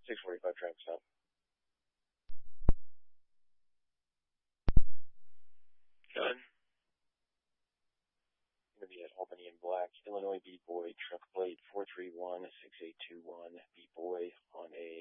645 traffic stop. Done. Going to be at Albany and Black, Illinois B-Boy, truck plate 431-6821, B-Boy on a